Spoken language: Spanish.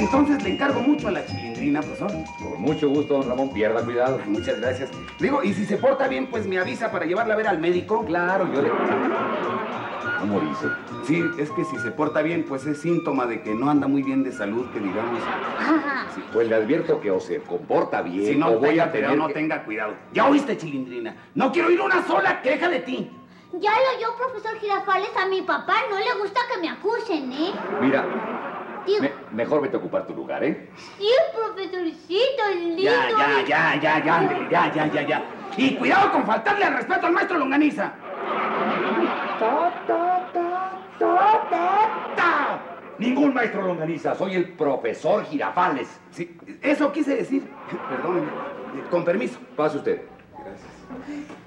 Entonces le encargo mucho a la Chilindrina, profesor. Con mucho gusto, don Ramón, pierda cuidado. Muchas gracias. Digo, y si se porta bien, pues me avisa para llevarla a ver al médico. Claro, yo le... ¿Cómo dice? Sí, es que si se porta bien, pues es síntoma de que no anda muy bien de salud, que digamos. Sí, pues le advierto que o se comporta bien, Si no, o voy a tener no tenga cuidado. Ya oíste, Chilindrina. No quiero oír una sola queja de ti. Ya lo oyó, profesor Girafales. A mi papá no le gusta que me acusen, ¿eh? Mira, Digo, mejor vete a ocupar tu lugar, ¿eh? sí, profesorcito, lindo. Ya, ándele, ya. Y cuidado con faltarle al respeto al maestro Longaniza. Ningún maestro Longaniza, soy el profesor Girafales. Sí, eso quise decir. Perdóneme. Con permiso. Pase usted. Gracias.